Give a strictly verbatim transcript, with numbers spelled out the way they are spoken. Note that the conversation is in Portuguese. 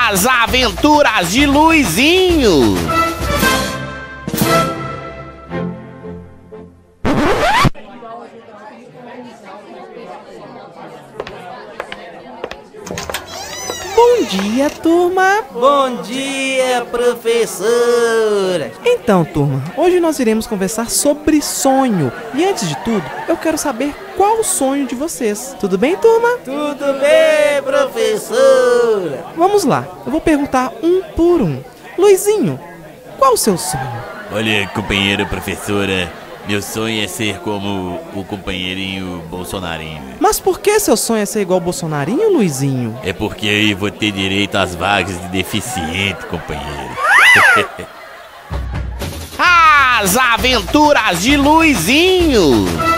As Aventuras de Luizinho. Bom dia, turma! Bom dia, professora! Então, turma, hoje nós iremos conversar sobre sonho. E antes de tudo, eu quero saber qual o sonho de vocês. Tudo bem, turma? Tudo bem, professora! Vamos lá, eu vou perguntar um por um. Luizinho, qual o seu sonho? Olha, companheira professora, meu sonho é ser como o companheirinho Bolsonarinho. Mas por que seu sonho é ser igual o Bolsonarinho, Luizinho? É porque aí vou ter direito às vagas de deficiente, companheiro. As Aventuras de Luizinho.